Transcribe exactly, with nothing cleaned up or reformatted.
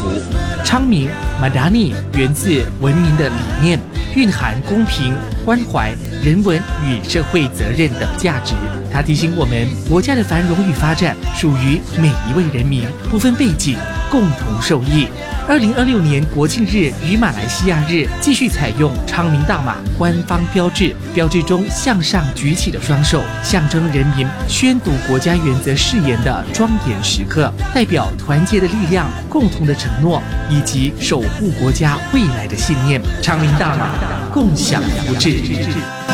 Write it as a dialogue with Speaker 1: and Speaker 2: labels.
Speaker 1: 福。昌明 Madani 源自文明的理念，蕴含公平、关怀、人文与社会责任等价值。它提醒我们，国家的繁荣与发展属于每一位人民，不分背景，共同受益。二零二六年国庆日与马来西亚日继续采用昌明大马官方标志，标志中向上举起的双手，象征人民宣读国家原则誓言的庄严时刻，代表团结的力量、共同的承诺以及守护国家未来的信念。昌明大马，共享福祉。